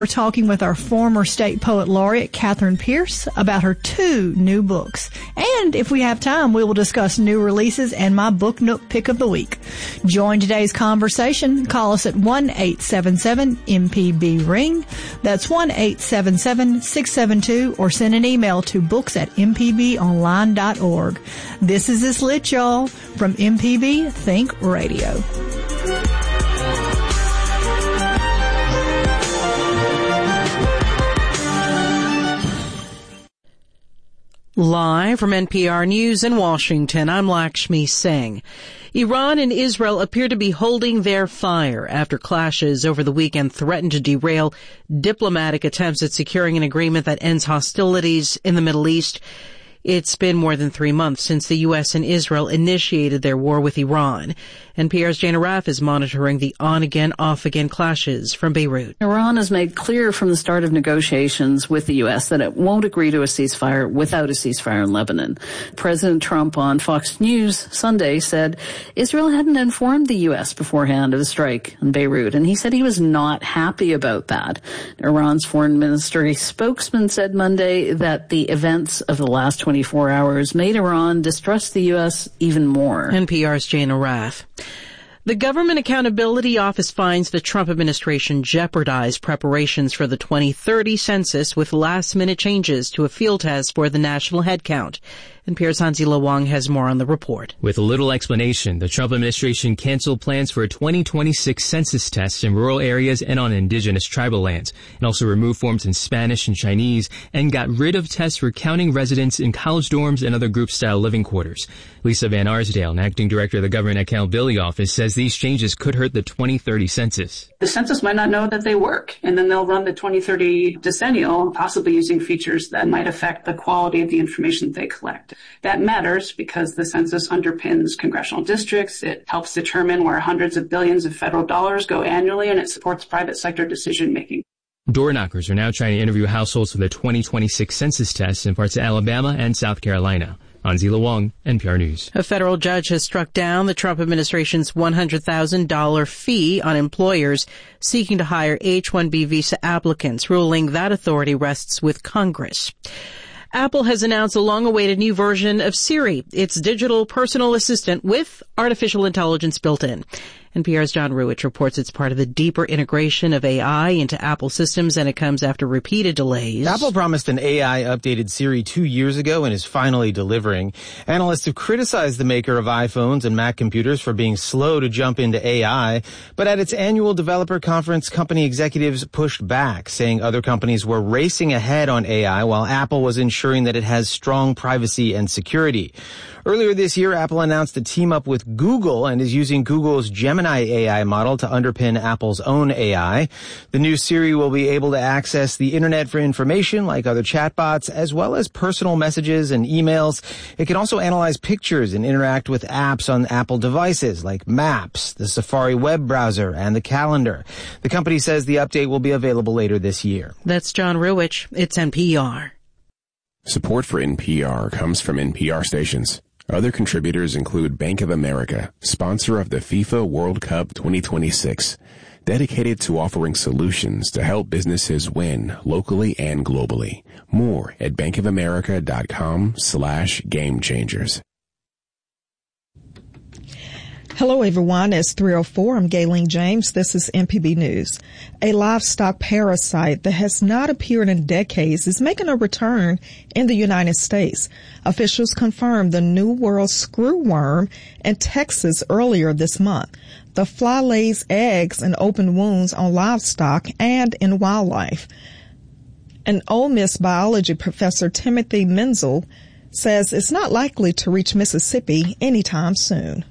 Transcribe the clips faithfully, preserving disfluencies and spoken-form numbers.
We're talking with our former state poet laureate, Catherine Pierce, about her two new books. And if we have time, we will discuss new releases and my Book Nook pick of the week. Join today's conversation. Call us at one eight seven seven M P B ring. That's one eight seven seven six seven two, or send an email to books at m p b online dot org. This is This Lit, y'all, from M P B Think Radio. Live from N P R News in Washington, I'm Lakshmi Singh. Iran and Israel appear to be holding their fire after clashes over the weekend threatened to derail diplomatic attempts at securing an agreement that ends hostilities in the Middle East. It's been more than three months since the U S and Israel initiated their war with Iran. N P R's Jane Arraf is monitoring the on-again, off-again clashes from Beirut. Iran has made clear from the start of negotiations with the U S that it won't agree to a ceasefire without a ceasefire in Lebanon. President Trump on Fox News Sunday said Israel hadn't informed the U S beforehand of the strike in Beirut, and he said he was not happy about that. Iran's foreign ministry spokesman said Monday that the events of the last twenty-four hours made Iran distrust the U S even more. N P R's Jane Arraf. The Government Accountability Office finds the Trump administration jeopardized preparations for the twenty thirty census with last-minute changes to a field test for the national head count. N P R's Hanzila Wang has more on the report. With little explanation, the Trump administration canceled plans for a twenty twenty-six census test in rural areas and on indigenous tribal lands, and also removed forms in Spanish and Chinese, and got rid of tests for counting residents in college dorms and other group-style living quarters. Lisa Van Arsdale, an acting director of the Government Accountability Office, says these changes could hurt the twenty thirty census. The census might not know that they work, and then they'll run the twenty thirty decennial, possibly using features that might affect the quality of the information they collect. That matters because the census underpins congressional districts. It helps determine where hundreds of billions of federal dollars go annually, and it supports private sector decision-making. Door knockers are now trying to interview households for the twenty twenty-six census tests in parts of Alabama and South Carolina. Hanzila Wang, N P R News. A federal judge has struck down the Trump administration's one hundred thousand dollars fee on employers seeking to hire H one B visa applicants, ruling that authority rests with Congress. Apple has announced a long-awaited new version of Siri, its digital personal assistant with artificial intelligence built in. N P R's John Ruwitch reports it's part of the deeper integration of A I into Apple systems, and it comes after repeated delays. Apple promised an A I-updated Siri two years ago and is finally delivering. Analysts have criticized the maker of iPhones and Mac computers for being slow to jump into A I, but at its annual developer conference, company executives pushed back, saying other companies were racing ahead on A I while Apple was ensuring that it has strong privacy and security. Earlier this year, Apple announced a team-up with Google and is using Google's Gemini A I model to underpin Apple's own A I. The new Siri will be able to access the internet for information like other chatbots, as well as personal messages and emails. It can also analyze pictures and interact with apps on Apple devices like Maps, the Safari web browser, and the calendar. The company says the update will be available later this year. That's John Ruwitch. It's N P R. Support for N P R comes from N P R stations. Other contributors include Bank of America, sponsor of the FIFA World Cup twenty twenty-six, dedicated to offering solutions to help businesses win locally and globally. More at bankofamerica.com slash game changers. Hello, everyone. It's three oh four. I'm Gayleen James. This is M P B News. A livestock parasite that has not appeared in decades is making a return in the United States. Officials confirmed the New World screwworm in Texas earlier this month. The fly lays eggs in open wounds on livestock and in wildlife. An Ole Miss biology professor, Timothy Menzel, says it's not likely to reach Mississippi anytime soon.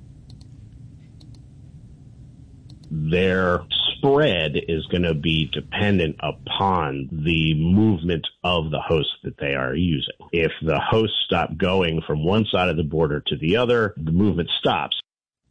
Their spread is going to be dependent upon the movement of the host that they are using. If the hosts stop going from one side of the border to the other, the movement stops.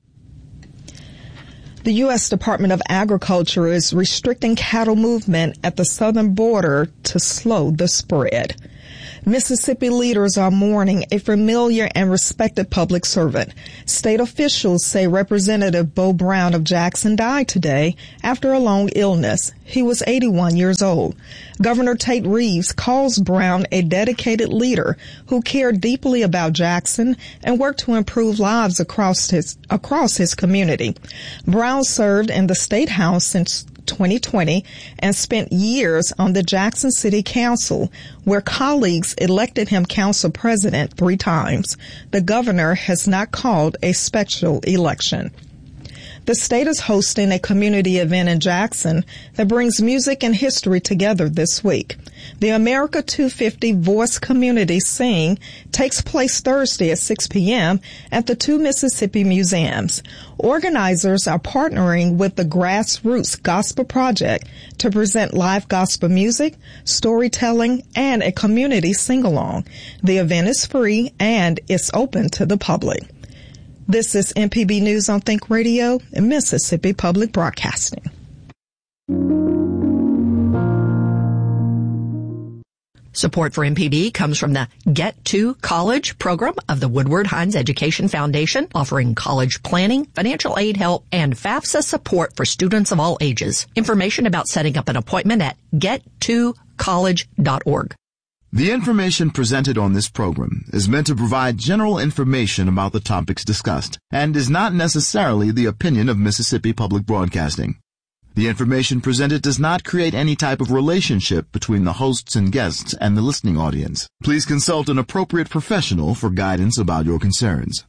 The U S Department of Agriculture is restricting cattle movement at the southern border to slow the spread. Mississippi leaders are mourning a familiar and respected public servant. State officials say Representative Bo Brown of Jackson died today after a long illness. He was eighty-one years old. Governor Tate Reeves calls Brown a dedicated leader who cared deeply about Jackson and worked to improve lives across his, across his community. Brown served in the State House since twenty twenty and spent years on the Jackson City Council, where colleagues elected him council president three times. The governor has not called a special election. The state is hosting a community event in Jackson that brings music and history together this week. The America two fifty Voice Community Sing takes place Thursday at six p.m. at the two Mississippi Museums. Organizers are partnering with the Grassroots Gospel Project to present live gospel music, storytelling, and a community sing-along. The event is free and is open to the public. This is M P B News on Think Radio and Mississippi Public Broadcasting. Support for M P B comes from the Get to College program of the Woodward Hines Education Foundation, offering college planning, financial aid help, and FAFSA support for students of all ages. Information about setting up an appointment at get to college dot org. The information presented on this program is meant to provide general information about the topics discussed and is not necessarily the opinion of Mississippi Public Broadcasting. The information presented does not create any type of relationship between the hosts and guests and the listening audience. Please consult an appropriate professional for guidance about your concerns.